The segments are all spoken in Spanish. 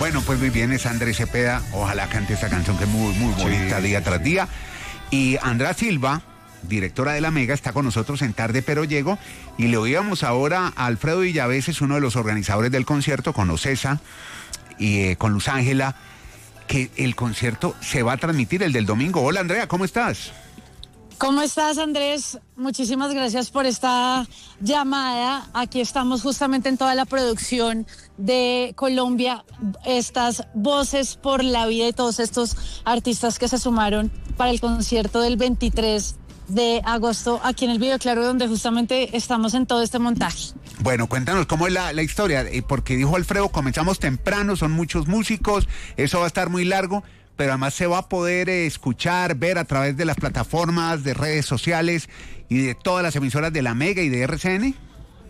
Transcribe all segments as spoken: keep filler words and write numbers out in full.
Bueno, pues muy bien, es Andrés Cepeda. Ojalá cante esta canción que es muy, muy bonita, sí, día tras día. Y Andrea Silva, directora de la Mega, está con nosotros en Tarde Pero Llego. Y le oíamos ahora a Alfredo Villaveses, uno de los organizadores del concierto, con Ocesa y eh, con Luz Ángela, que el concierto se va a transmitir, el del domingo. Hola, Andrea, ¿cómo estás? ¿Cómo estás, Andrés? Muchísimas gracias por esta llamada. Aquí estamos justamente en toda la producción de Colombia, estas voces por la vida de todos estos artistas que se sumaron para el concierto del veintitrés de agosto aquí en el Video Claro, donde justamente estamos en todo este montaje. Bueno, cuéntanos cómo es la, la historia, porque dijo Alfredo, comenzamos temprano, son muchos músicos, eso va a estar muy largo, pero además se va a poder eh, escuchar, ver a través de las plataformas, de redes sociales y de todas las emisoras de la Mega y de R C N.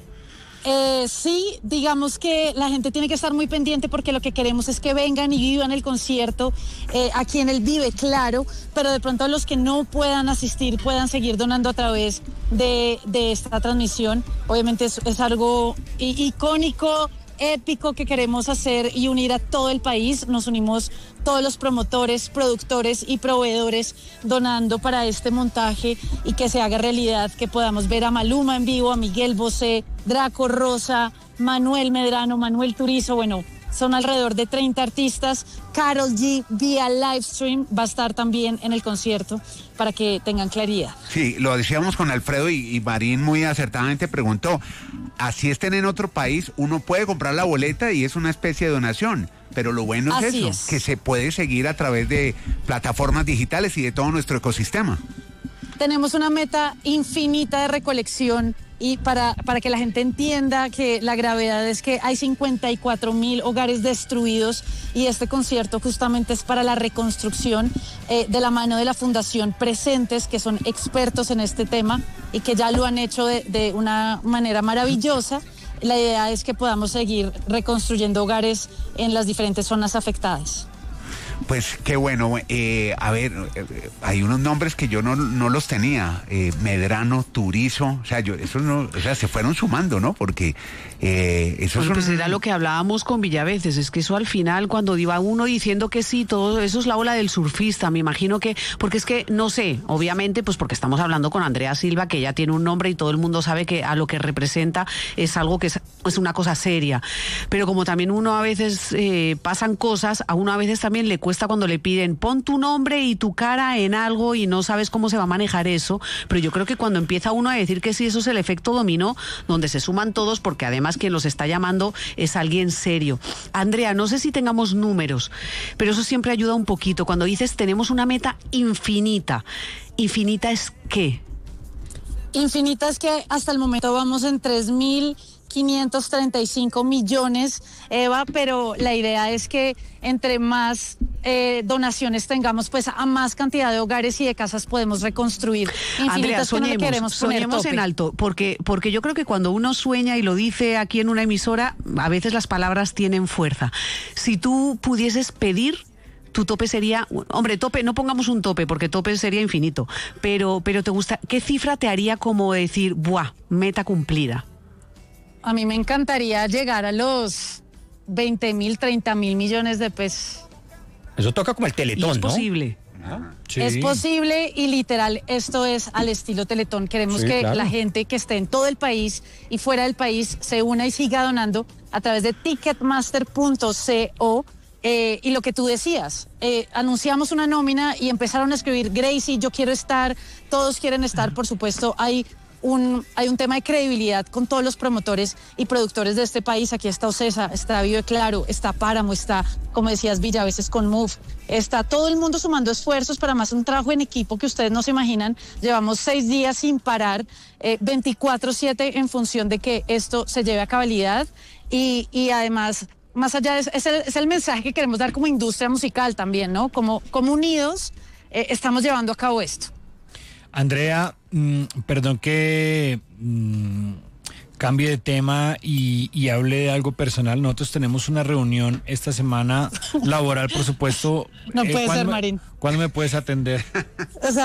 Eh, sí, digamos que la gente tiene que estar muy pendiente porque lo que queremos es que vengan y vivan el concierto eh, aquí en el Vive Claro, pero de pronto los que no puedan asistir puedan seguir donando a través de, de esta transmisión. Obviamente es, es algo i- icónico, épico que queremos hacer y unir a todo el país. Nos unimos todos los promotores, productores y proveedores donando para este montaje y que se haga realidad, que podamos ver a Maluma en vivo, a Miguel Bosé, Draco Rosa, Manuel Medrano, Manuel Turizo. Bueno, son alrededor de treinta artistas. Karol G vía live stream va a estar también en el concierto para que tengan claridad. Sí, lo decíamos con Alfredo y, y Marín muy acertadamente preguntó, así estén en otro país, uno puede comprar la boleta y es una especie de donación, pero lo bueno es Así eso, es. que se puede seguir a través de plataformas digitales y de todo nuestro ecosistema. Tenemos una meta infinita de recolección y para, para que la gente entienda que la gravedad es que hay cincuenta y cuatro mil hogares destruidos y este concierto justamente es para la reconstrucción eh, de la mano de la Fundación Presentes, que son expertos en este tema y que ya lo han hecho de, de una manera maravillosa. La idea es que podamos seguir reconstruyendo hogares en las diferentes zonas afectadas. Pues qué bueno, eh, a ver, eh, hay unos nombres que yo no, no los tenía, eh, Medrano, Turizo, o sea, yo, esos no, o sea, se fueron sumando, ¿no? Porque eh, eso bueno, son... pues era lo que hablábamos con Villaveses, es que eso al final, cuando iba uno diciendo que sí, todo eso es la ola del surfista, me imagino que, porque es que, no sé, obviamente, pues porque estamos hablando con Andrea Silva, que ya tiene un nombre y todo el mundo sabe que a lo que representa es algo que es, es una cosa seria, pero como también uno a veces eh, pasan cosas, a uno a veces también le cuesta cuando le piden pon tu nombre y tu cara en algo y no sabes cómo se va a manejar eso, pero yo creo que cuando empieza uno a decir que sí, eso es el efecto dominó, donde se suman todos, porque además quien los está llamando es alguien serio. Andrea, no sé si tengamos números, pero eso siempre ayuda un poquito. Cuando dices tenemos una meta infinita, ¿infinita es qué? Infinita es que hasta el momento vamos en tres mil quinientos treinta y cinco millones, Eva, pero la idea es que entre más eh, donaciones tengamos, pues a más cantidad de hogares y de casas podemos reconstruir. Infinitas. Andrea, soñemos, que no le queremos poner soñemos tope. en alto, porque, porque yo creo que cuando uno sueña y lo dice aquí en una emisora, a veces las palabras tienen fuerza. Si tú pudieses pedir, tu tope sería, hombre, tope, no pongamos un tope, porque tope sería infinito, pero, pero te gusta, ¿qué cifra te haría como decir, buah, meta cumplida? A mí me encantaría llegar a los veinte mil, treinta mil millones de pesos. Eso toca como el Teletón, ¿Y es ¿no? posible? Ah, sí. Es posible y literal, esto es al estilo Teletón. Queremos Sí, que claro. la gente que esté en todo el país y fuera del país se una y siga donando a través de ticketmaster punto co. Eh, y lo que tú decías, eh, anunciamos una nómina y empezaron a escribir Gracie, yo quiero estar, todos quieren estar, por supuesto, hay un, hay un tema de credibilidad con todos los promotores y productores de este país. Aquí está Ocesa, está Vive Claro, está Páramo, está, como decías, Villaveses con Move, está todo el mundo sumando esfuerzos para más un trabajo en equipo que ustedes no se imaginan. Llevamos seis días sin parar, eh, veinticuatro siete en función de que esto se lleve a cabalidad y, y además, más allá de eso, es el, es el mensaje que queremos dar como industria musical también, ¿no? Como, como unidos eh, estamos llevando a cabo esto. Andrea, mmm, perdón que mmm, cambie de tema y, y hable de algo personal. Nosotros tenemos una reunión esta semana laboral, por supuesto. No eh, puede ser, me, Marín. ¿Cuándo me puedes atender? O sea,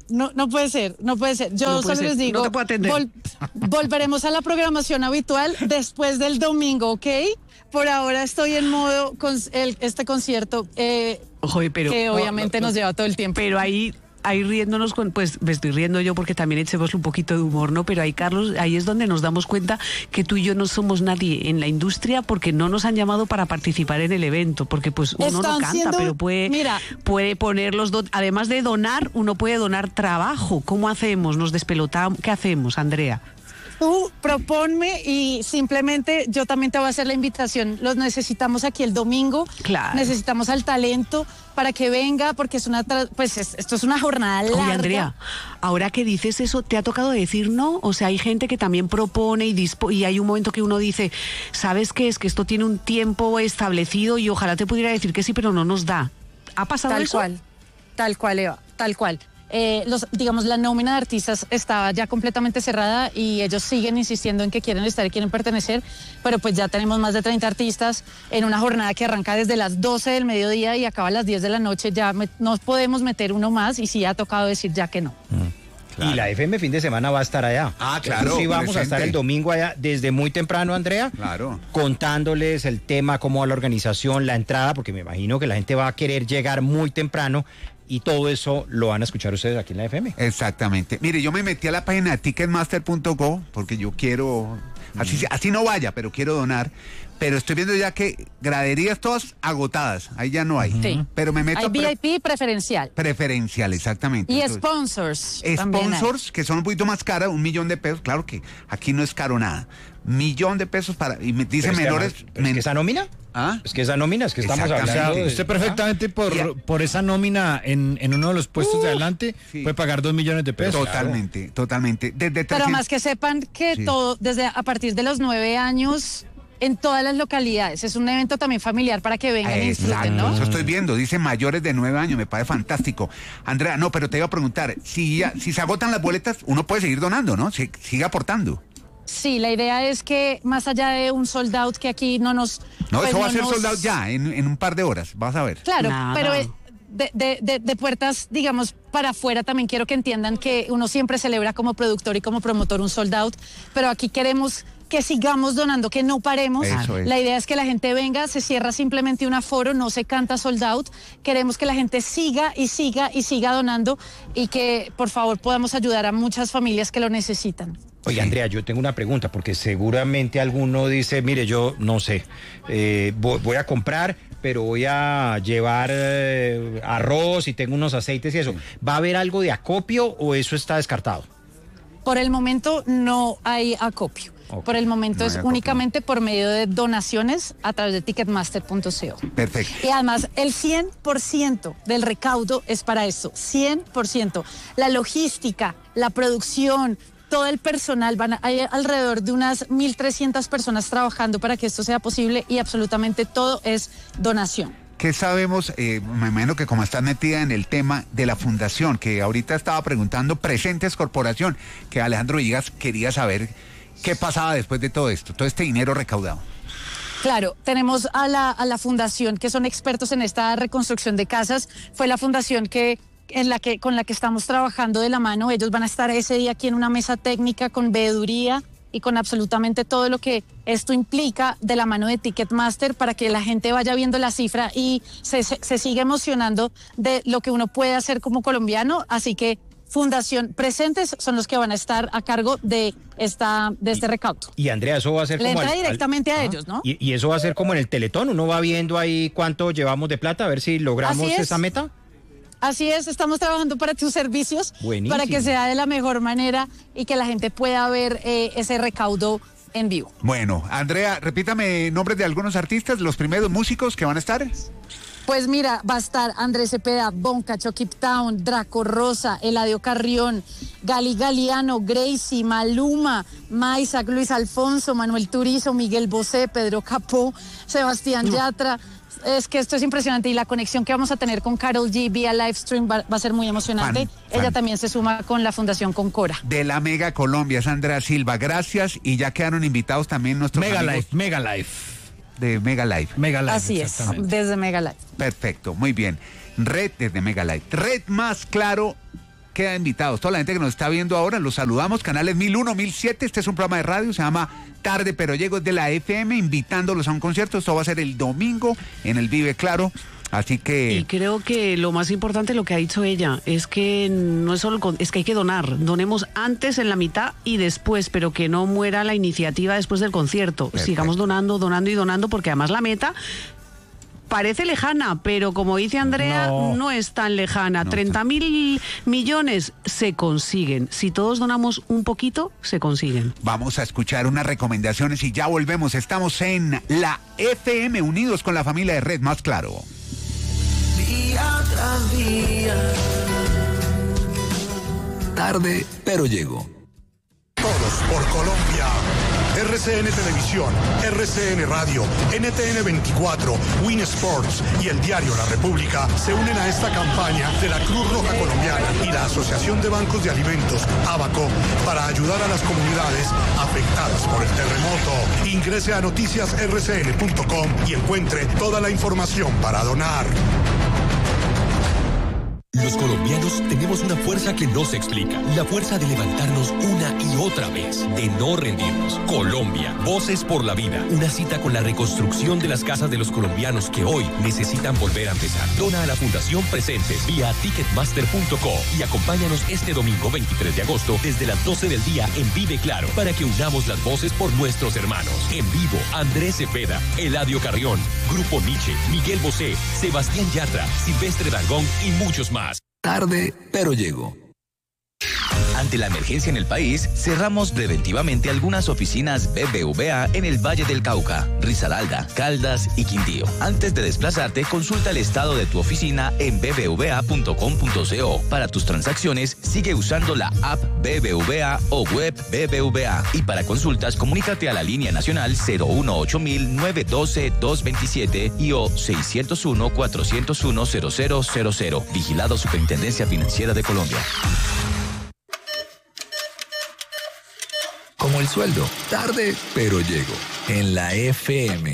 no, no puede ser, no puede ser. Yo No puede solo ser, les digo, no te puedo atender. vol- volveremos a la programación habitual después del domingo, ¿ok? Por ahora estoy en modo con el, este concierto eh, Ojo, pero, que obviamente no, no, nos lleva todo el tiempo. pero ahí, ahí riéndonos con, pues me estoy riendo yo porque también echemos un poquito de humor, ¿no? Pero ahí, Carlos, ahí es donde nos damos cuenta que tú y yo no somos nadie en la industria porque no nos han llamado para participar en el evento, porque pues uno Están no canta, siendo- pero puede, mira. puede poner los dos, además de donar, uno puede donar trabajo. ¿Cómo hacemos? ¿Nos despelotamos? ¿Qué hacemos, Andrea? Tú proponme y simplemente yo también te voy a hacer la invitación. Los necesitamos aquí el domingo. Claro. Necesitamos al talento para que venga porque es una tra- pues es- esto es una jornada larga. Oye, Andrea, ahora que dices eso, ¿te ha tocado decir no? O sea, hay gente que también propone y, dispo y hay un momento que uno dice, ¿sabes qué? Es que esto tiene un tiempo establecido y ojalá te pudiera decir que sí, pero no nos da. ¿Ha pasado Tal eso? cual, tal cual, Eva, tal cual. Eh, los, digamos, la nómina de artistas estaba ya completamente cerrada y ellos siguen insistiendo en que quieren estar y quieren pertenecer, pero pues ya tenemos más de treinta artistas en una jornada que arranca desde las doce del mediodía y acaba a las diez de la noche. Ya me, no podemos meter uno más y sí ha tocado decir ya que no. Claro. Y la F M fin de semana va a estar allá. Ah, claro, Sí, vamos a presente. estar el domingo allá desde muy temprano, Andrea. Claro. Contándoles el tema, cómo va la organización, la entrada, porque me imagino que la gente va a querer llegar muy temprano y todo eso lo van a escuchar ustedes aquí en la F M. Exactamente. Mire, yo me metí a la página de ticketmaster punto co porque yo quiero, así, así no vaya, pero quiero donar. Pero estoy viendo ya que graderías todas agotadas, ahí ya no hay. Sí. Pero me meto Hay a pre- V I P preferencial preferencial, exactamente. y Entonces, sponsors. también hay. sponsors, que son un poquito más caras, un millón de pesos. Claro que aquí no es caro nada. Millón de pesos para, y me dice Pero es que menores. además- pero es men- que esa nómina, ¿Ah? es que esa nómina, es que estamos Exactamente. hablando de... Usted perfectamente por, Y a- por esa nómina en, en uno de los puestos de adelante sí. puede pagar dos millones de pesos. Totalmente, totalmente. Desde Pero trescientos más que sepan que Sí. todo, desde a partir de los nueve años, en todas las localidades, es un evento también familiar para que vengan y disfruten, Exacto, ¿no? eso estoy viendo, dice mayores de nueve años, me parece fantástico. Andrea, no, pero te iba a preguntar, si, ya- si se agotan las boletas, uno puede seguir donando, ¿no? Se, sigue aportando. Sí, la idea es que más allá de un sold out que aquí no nos... No, pues, eso va a ser nos- soldado ya, en, en un par de horas, vas a ver. Claro, Nada. pero eh, de, de- de- de puertas, digamos, para afuera también quiero que entiendan que uno siempre celebra como productor y como promotor un sold out, pero aquí queremos que sigamos donando, que no paremos. Eso es. La idea es que la gente venga, se cierra simplemente un aforo, no se canta sold out. Queremos que la gente siga y siga y siga donando y que por favor podamos ayudar a muchas familias que lo necesitan. Oye, Andrea, yo tengo una pregunta, porque seguramente alguno dice, mire, yo no sé, eh, voy, voy a comprar, pero voy a llevar eh, arroz y tengo unos aceites y eso. ¿Va a haber algo de acopio o eso está descartado? Por el momento no hay acopio. Ok, Por el momento no es hay acopio. únicamente por medio de donaciones a través de ticketmaster punto co. Perfecto. Y además, el cien por ciento del recaudo es para eso, cien por ciento. La logística, la producción, todo el personal, van a- hay alrededor de unas mil trescientas personas trabajando para que esto sea posible y absolutamente todo es donación. ¿Qué sabemos? Eh, me imagino que como estás metida en el tema de la fundación, que ahorita estaba preguntando Presentes Corporación, que Alejandro Villegas quería saber qué pasaba después de todo esto, todo este dinero recaudado. Claro, tenemos a la, a la fundación que son expertos en esta reconstrucción de casas. Fue la fundación que en la que con la que estamos trabajando de la mano. Ellos van a estar ese día aquí en una mesa técnica con veeduría y con absolutamente todo lo que esto implica de la mano de Ticketmaster para que la gente vaya viendo la cifra y se, se, se siga emocionando de lo que uno puede hacer como colombiano. Así que Fundación Presentes son los que van a estar a cargo de esta de este recaudo. Y Andrea, eso va a ser Le como... entra al- al- directamente a Ajá. ellos, ¿no? Y, y eso va a ser como en el Teletón, uno va viendo ahí cuánto llevamos de plata, a ver si logramos Así es. esa meta. Así es, estamos trabajando para tus servicios, Buenísimo. para que sea de la mejor manera y que la gente pueda ver eh, ese recaudo en vivo. Bueno, Andrea, repítame nombres de algunos artistas, los primeros músicos que van a estar. Pues mira, va a estar Andrés Cepeda, Bonca, Chucky Town, Draco Rosa, Eladio Carrión, Gali Galiano, Gracie, Maluma, Maisac, Luis Alfonso, Manuel Turizo, Miguel Bosé, Pedro Capó, Sebastián Yatra. Es que esto es impresionante y la conexión que vamos a tener con Karol G vía live stream va, va a ser muy emocionante. Fan, Ella fan. también se suma con la Fundación Concora. De la Mega Colombia, Sandra Silva, gracias. Y ya quedaron invitados también nuestros Mega amigos Life, Mega Life. de Mega Live. Mega Life. Así es, exactamente. desde Mega Live. Perfecto, muy bien. Red desde Mega Live. Red más claro queda invitados. Toda la gente que nos está viendo ahora, los saludamos. Canales mil uno, mil siete, este es un programa de radio, se llama Tarde Pero Llego, es de la F M, invitándolos a un concierto. Esto va a ser el domingo en el Vive Claro. Así que... Y creo que lo más importante, lo que ha dicho ella, es que no es solo, es que hay que donar. Donemos antes en la mitad y después, pero que no muera la iniciativa después del concierto. Perfecto. Sigamos donando, donando y donando, porque además la meta parece lejana, pero como dice Andrea, no, no es tan lejana. No, treinta mil millones se consiguen. Si todos donamos un poquito, se consiguen. Vamos a escuchar unas recomendaciones y ya volvemos. Estamos en la F M, unidos con la familia de Red Más Claro. Día tras día. Tarde, pero llego. Todos por Colombia. R C N Televisión, R C N Radio, N T N veinticuatro, Win Sports y el diario La República se unen a esta campaña de la Cruz Roja Colombiana y la Asociación de Bancos de Alimentos, ABACO, para ayudar a las comunidades afectadas por el terremoto. Ingrese a noticias r c n punto com y encuentre toda la información para donar. Los colombianos tenemos una fuerza que no se explica, la fuerza de levantarnos una y otra vez, de no rendirnos. Colombia, Voces por la Vida, una cita con la reconstrucción de las casas de los colombianos que hoy necesitan volver a empezar. Dona a la Fundación Presentes vía ticketmaster punto co y acompáñanos este domingo veintitrés de agosto desde las doce del día en Vive Claro para que unamos las voces por nuestros hermanos. En vivo, Andrés Cepeda, Eladio Carrión, Grupo Nietzsche, Miguel Bosé, Sebastián Yatra, Silvestre Dangond y muchos más. Tarde, pero llego. Ante la emergencia en el país, cerramos preventivamente algunas oficinas B B V A en el Valle del Cauca, Risaralda, Caldas y Quindío. Antes de desplazarte, consulta el estado de tu oficina en b b v a punto com punto co. Para tus transacciones, sigue usando la app B B V A o web B B V A. Y para consultas, comunícate a la línea nacional cero uno ocho mil nueve uno dos dos dos siete y o seiscientos uno cuatrocientos uno cero cero cero cero. Vigilado Superintendencia Financiera de Colombia. Como el sueldo, tarde, pero llego. En la F M.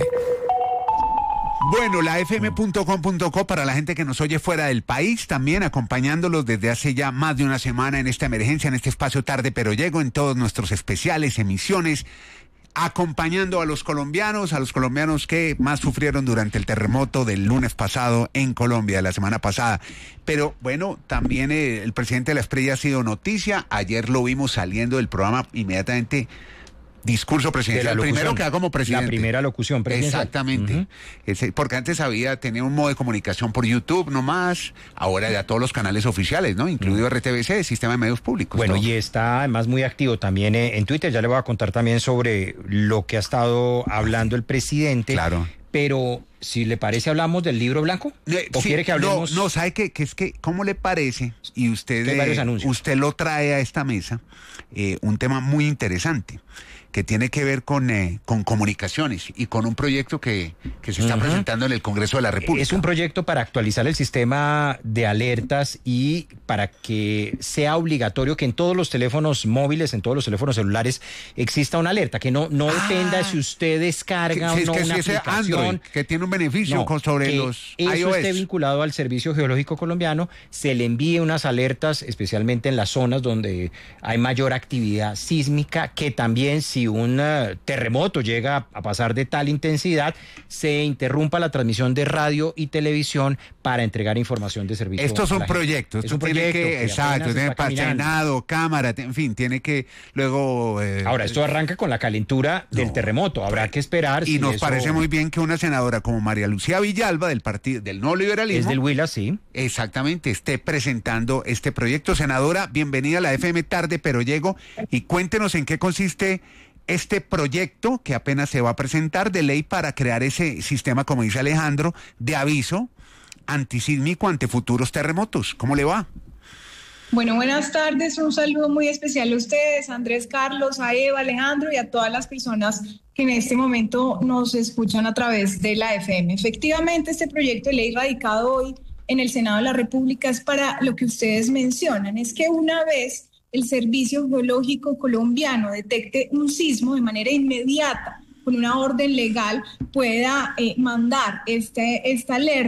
Bueno, la f m punto com punto co para la gente que nos oye fuera del país, también acompañándolos desde hace ya más de una semana en esta emergencia, en este espacio Tarde Pero Llego, en todos nuestros especiales, emisiones, acompañando a los colombianos, a los colombianos que más sufrieron durante el terremoto del lunes pasado en Colombia, la semana pasada. Pero bueno, también eh, el presidente de la Esprella ha sido noticia. Ayer lo vimos saliendo del programa inmediatamente. Discurso presidencial, primero queda como presidente. La primera locución presidencial. Exactamente. Uh-huh. Ese, porque antes había, tenía un modo de comunicación por YouTube nomás, ahora ya todos los canales oficiales, ¿no? Incluido uh-huh. R T V C, Sistema de Medios Públicos. Bueno, todo. Y está además muy activo también eh, en Twitter, ya le voy a contar también sobre lo que ha estado hablando el presidente. Claro. Pero, si le parece, ¿hablamos del libro blanco? ¿O sí, quiere que hablemos? No, no, ¿sabe qué? Que es que, ¿cómo le parece? Y usted, Hay varios anuncios. usted lo trae a esta mesa, eh, un tema muy interesante, que tiene que ver con, eh, con comunicaciones y con un proyecto que, que se está uh-huh. presentando en el Congreso de la República. Es un proyecto para actualizar el sistema de alertas y para que sea obligatorio que en todos los teléfonos móviles, en todos los teléfonos celulares, exista una alerta, que no, no ah, dependa si usted descarga que, o no que una si ese aplicación. Android, que tiene un beneficio no, con, sobre los eso iOS. Esté vinculado al Servicio Geológico Colombiano, se le envíe unas alertas, especialmente en las zonas donde hay mayor actividad sísmica, que también si un uh, terremoto llega a pasar de tal intensidad, se interrumpa la transmisión de radio y televisión para entregar información de servicio. Esto es un proyecto, esto es un tiene proyecto que, que exacto, tiene patrocinado, cámara, en fin, tiene que luego... Eh, Ahora, esto arranca con la calentura del no, terremoto, habrá que esperar. Y si nos eso... parece muy bien que una senadora como María Lucía Villalba, del partido del no liberalismo... Es del Huila, sí. Exactamente, esté presentando este proyecto. Senadora, bienvenida a la F M Tarde Pero Llego, y cuéntenos en qué consiste este proyecto que apenas se va a presentar de ley para crear ese sistema, como dice Alejandro, de aviso antisísmico ante futuros terremotos. ¿Cómo le va? Bueno, buenas tardes, un saludo muy especial a ustedes, a Andrés, Carlos, a Eva, Alejandro y a todas las personas que en este momento nos escuchan a través de la F M. Efectivamente, este proyecto de ley radicado hoy en el Senado de la República es para lo que ustedes mencionan, es que una vez el Servicio Geológico Colombiano detecte un sismo de manera inmediata, con una orden legal, pueda eh, mandar este, esta alerta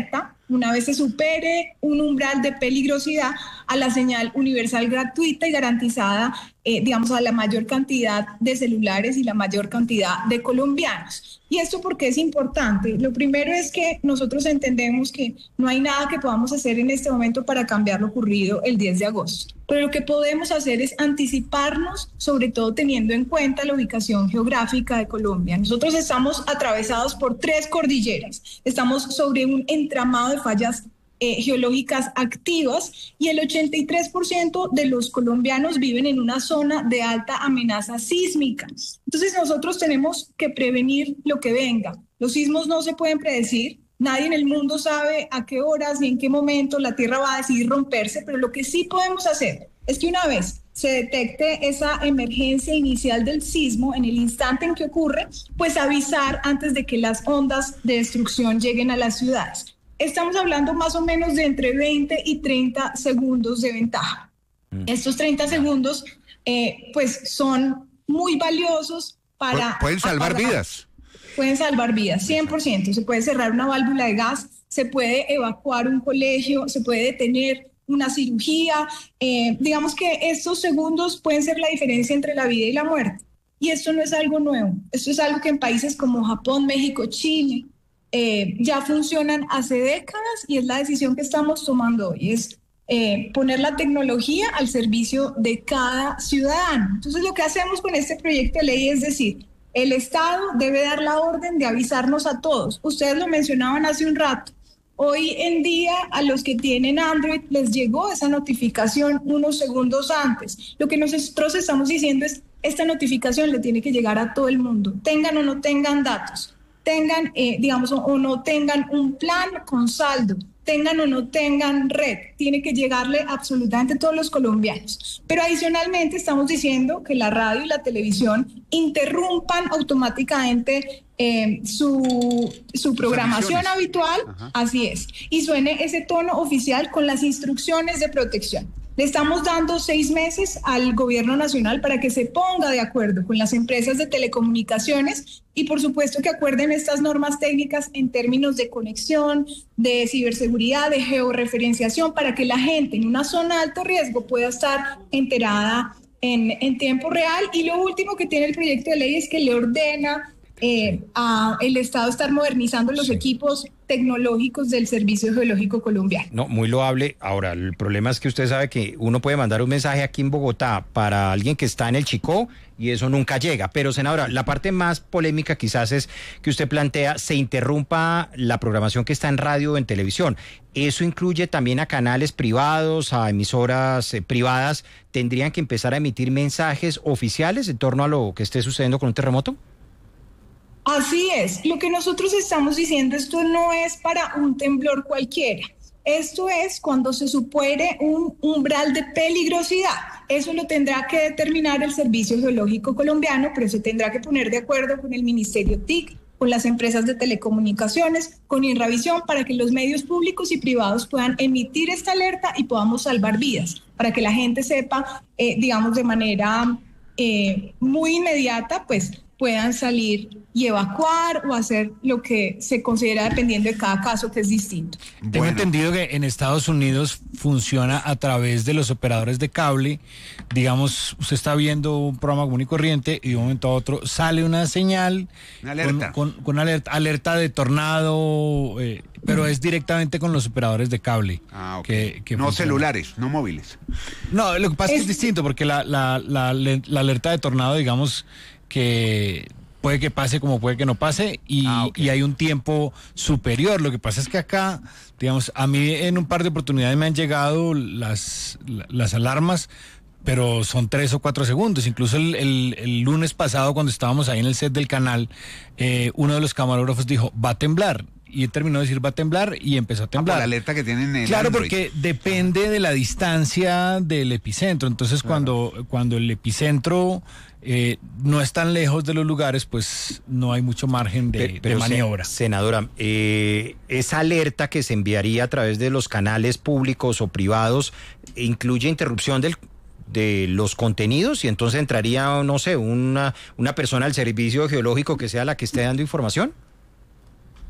una vez se supere un umbral de peligrosidad, a la señal universal gratuita y garantizada, eh, digamos, a la mayor cantidad de celulares y la mayor cantidad de colombianos. ¿Y esto por qué es importante? Lo primero es que nosotros entendemos que no hay nada que podamos hacer en este momento para cambiar lo ocurrido el diez de agosto. Pero lo que podemos hacer es anticiparnos, sobre todo teniendo en cuenta la ubicación geográfica de Colombia. Nosotros estamos atravesados por tres cordilleras, estamos sobre un entramado de fallas eh, geológicas activas y el ochenta y tres por ciento de los colombianos viven en una zona de alta amenaza sísmica. Entonces nosotros tenemos que prevenir lo que venga. Los sismos no se pueden predecir. Nadie en el mundo sabe a qué horas ni en qué momento la Tierra va a decidir romperse, pero lo que sí podemos hacer es que una vez se detecte esa emergencia inicial del sismo, en el instante en que ocurre, pues avisar antes de que las ondas de destrucción lleguen a las ciudades. Estamos hablando más o menos de entre veinte y treinta segundos de ventaja. Mm. Estos treinta segundos eh, pues son muy valiosos para... Pueden salvar apagar. vidas. Pueden salvar vidas, cien por ciento. Se puede cerrar una válvula de gas, se puede evacuar un colegio, se puede detener una cirugía. Eh, digamos que estos segundos pueden ser la diferencia entre la vida y la muerte. Y esto no es algo nuevo. Esto es algo que en países como Japón, México, Chile, eh, ya funcionan hace décadas y es la decisión que estamos tomando hoy. Es eh, poner la tecnología al servicio de cada ciudadano. Entonces lo que hacemos con este proyecto de ley es decir, el Estado debe dar la orden de avisarnos a todos. Ustedes lo mencionaban hace un rato. Hoy en día a los que tienen Android les llegó esa notificación unos segundos antes. Lo que nosotros estamos diciendo es esta notificación le tiene que llegar a todo el mundo, tengan o no tengan datos, tengan, eh, digamos, o, o no tengan un plan con saldo, tengan o no tengan red, tiene que llegarle absolutamente a todos los colombianos. Pero adicionalmente estamos diciendo que la radio y la televisión interrumpan automáticamente eh, su, su programación habitual, Ajá. así es, y suene ese tono oficial con las instrucciones de protección. Le estamos dando seis meses al gobierno nacional para que se ponga de acuerdo con las empresas de telecomunicaciones y por supuesto que acuerden estas normas técnicas en términos de conexión, de ciberseguridad, de georreferenciación, para que la gente en una zona de alto riesgo pueda estar enterada en, en tiempo real. Y lo último que tiene el proyecto de ley es que le ordena eh, al Estado estar modernizando los sí. equipos tecnológicos del Servicio Geológico Colombiano. No, muy loable. Ahora, el problema es que usted sabe que uno puede mandar un mensaje aquí en Bogotá para alguien que está en el Chicó y eso nunca llega. Pero, senadora, la parte más polémica quizás es que usted plantea se interrumpa la programación que está en radio o en televisión. ¿Eso incluye también a canales privados, a emisoras eh, privadas? ¿Tendrían que empezar a emitir mensajes oficiales en torno a lo que esté sucediendo con un terremoto? Así es, lo que nosotros estamos diciendo, esto no es para un temblor cualquiera, esto es cuando se supere un umbral de peligrosidad, eso lo tendrá que determinar el Servicio Geológico Colombiano, pero se tendrá que poner de acuerdo con el Ministerio T I C, con las empresas de telecomunicaciones, con Inravisión, para que los medios públicos y privados puedan emitir esta alerta y podamos salvar vidas, para que la gente sepa, eh, digamos, de manera eh, muy inmediata, pues, puedan salir y evacuar o hacer lo que se considera dependiendo de cada caso, que es distinto. Tengo bueno. entendido que en Estados Unidos funciona a través de los operadores de cable. Digamos, usted está viendo un programa común y corriente y de un momento a otro sale una señal, una alerta. con, con, con alerta, alerta de tornado, eh, pero es directamente con los operadores de cable. Ah, okay. que, que no funciona. Celulares, no móviles. No, lo que pasa es, es que es distinto porque la, la, la, la alerta de tornado, digamos, que puede que pase como puede que no pase y, ah, okay. y hay un tiempo superior. Lo que pasa es que acá, digamos, a mí en un par de oportunidades me han llegado las, las alarmas, pero son tres o cuatro segundos. Incluso el, el, el lunes pasado, cuando estábamos ahí en el set del canal, eh, uno de los camarógrafos dijo, va a temblar. Y él terminó de decir va a temblar y empezó a temblar. Ah, por la alerta que tienen en el Claro, Android. Porque depende de la distancia del epicentro. Entonces, claro. cuando, cuando el epicentro eh, no es tan lejos de los lugares, pues no hay mucho margen de, pero, pero de maniobra. Senadora, eh, esa alerta que se enviaría a través de los canales públicos o privados incluye interrupción del de los contenidos y entonces entraría, no sé, una, una persona del Servicio Geológico que sea la que esté dando información.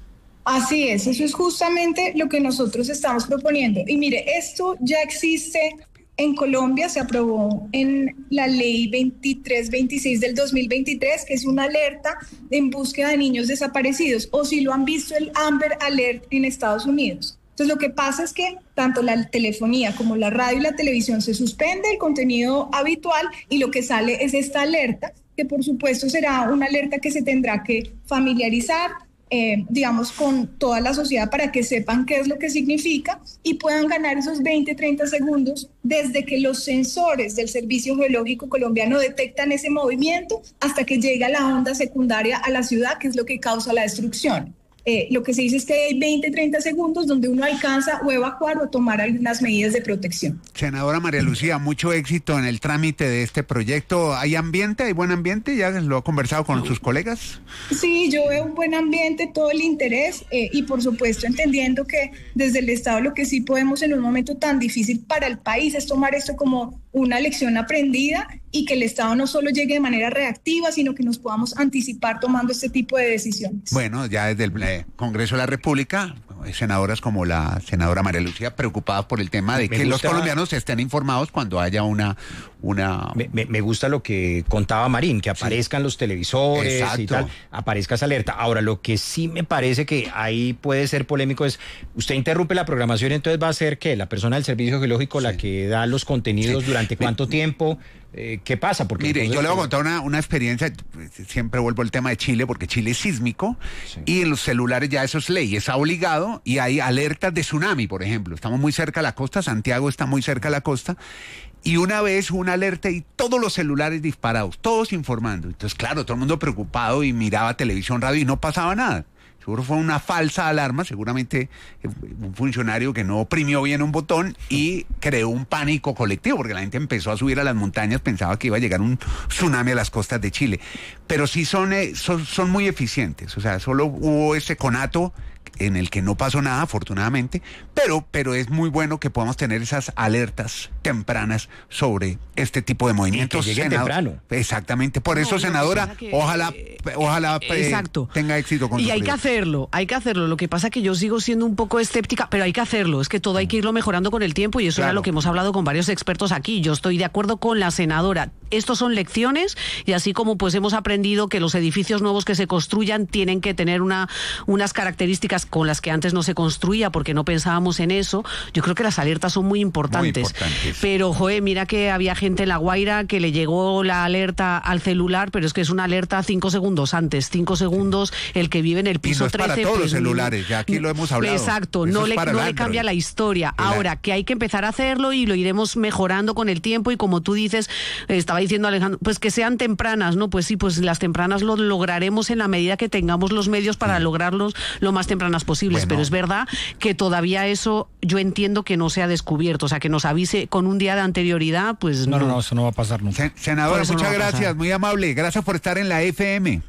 Así es, eso es justamente lo que nosotros estamos proponiendo. Y mire, esto ya existe en Colombia, se aprobó en la ley veintitrés veintiséis del dos mil veintitrés, que es una alerta en búsqueda de niños desaparecidos, o si lo han visto, el Amber Alert en Estados Unidos. Entonces, lo que pasa es que tanto la telefonía como la radio y la televisión se suspende el contenido habitual y lo que sale es esta alerta, que por supuesto será una alerta que se tendrá que familiarizar, eh, digamos, con toda la sociedad para que sepan qué es lo que significa y puedan ganar esos veinte, treinta segundos desde que los sensores del Servicio Geológico Colombiano detectan ese movimiento hasta que llega la onda secundaria a la ciudad, que es lo que causa la destrucción. Eh, lo que se dice es que hay veinte, treinta segundos donde uno alcanza o evacuar o tomar algunas medidas de protección. Senadora María Lucía, mucho éxito en el trámite de este proyecto. ¿Hay ambiente? ¿Hay buen ambiente? ¿Ya lo ha conversado con sus colegas? Sí, yo veo un buen ambiente, todo el interés eh, y por supuesto entendiendo que desde el Estado lo que sí podemos en un momento tan difícil para el país es tomar esto como una lección aprendida y que el Estado no solo llegue de manera reactiva, sino que nos podamos anticipar tomando este tipo de decisiones. Bueno, ya desde el eh, Congreso de la República, senadoras como la senadora María Lucía preocupadas por el tema de me que gusta, los colombianos estén informados cuando haya una... una... Me, me, me gusta lo que contaba Marín, que aparezcan sí. los televisores Exacto. y tal, aparezca esa alerta. Ahora, lo que sí me parece que ahí puede ser polémico es, usted interrumpe la programación, entonces va a ser que la persona del Servicio Geológico sí. la que da los contenidos sí. durante cuánto me... tiempo... Eh, ¿Qué pasa? Porque Mire, entonces, yo le voy a contar una, una experiencia, siempre vuelvo al tema de Chile, porque Chile es sísmico sí. y en los celulares ya eso es ley, es obligado y hay alertas de tsunami, por ejemplo. Estamos muy cerca de la costa, Santiago está muy cerca de la costa y una vez una alerta y todos los celulares disparados, todos informando. Entonces, claro, todo el mundo preocupado y miraba televisión, radio y no pasaba nada. Seguro fue una falsa alarma, seguramente un funcionario que no oprimió bien un botón y creó un pánico colectivo, porque la gente empezó a subir a las montañas, pensaba que iba a llegar un tsunami a las costas de Chile. Pero sí son, son, son muy eficientes, o sea, solo hubo ese conato en el que no pasó nada, afortunadamente, pero, pero es muy bueno que podamos tener esas alertas tempranas sobre este tipo de movimientos. Y que lleguen temprano. Exactamente, por no, eso, no, senadora, que, ojalá, eh, ojalá eh, tenga éxito con Y su hay proyecto. que hacerlo, hay que hacerlo. Lo que pasa es que yo sigo siendo un poco escéptica, pero hay que hacerlo. Es que todo hay que irlo mejorando con el tiempo y eso claro. era lo que hemos hablado con varios expertos aquí. Yo estoy de acuerdo con la senadora. Estos son lecciones y así como pues hemos aprendido que los edificios nuevos que se construyan tienen que tener una, unas características con las que antes no se construía porque no pensábamos en eso. Yo creo que las alertas son muy importantes. Muy importantes. Pero, joder, mira que había gente en La Guaira que le llegó la alerta al celular, pero es que es una alerta cinco segundos antes, cinco segundos, el que vive en el piso y no es trece. Para todos pues, los celulares, ya aquí lo hemos hablado. Exacto, eso no, le, no le cambia la historia. El Ahora, que hay que empezar a hacerlo y lo iremos mejorando con el tiempo y como tú dices, estaba diciendo Alejandro, pues que sean tempranas, ¿no? Pues sí, pues las tempranas lo lograremos en la medida que tengamos los medios para sí. lograrlos lo más tempranas posibles. Bueno. Pero es verdad que todavía eso yo entiendo que no se ha descubierto, o sea, que nos avise con un día de anterioridad, pues no. No, no, no, eso no va a pasar nunca. Sen- senadora, muchas no gracias, muy amable, gracias por estar en la F M.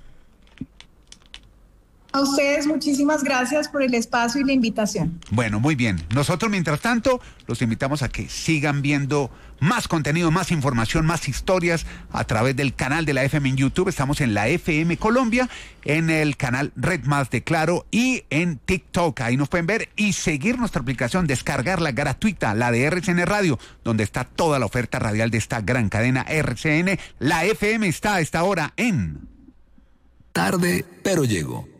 A ustedes muchísimas gracias por el espacio y la invitación. Bueno, muy bien. Nosotros, mientras tanto, los invitamos a que sigan viendo más contenido, más información, más historias a través del canal de la F M en YouTube. Estamos en la F M Colombia, en el canal Red Más de Claro y en TikTok. Ahí nos pueden ver y seguir nuestra aplicación, descargarla gratuita, la de R C N Radio, donde está toda la oferta radial de esta gran cadena R C N. La F M está a esta hora en... Tarde, pero llego.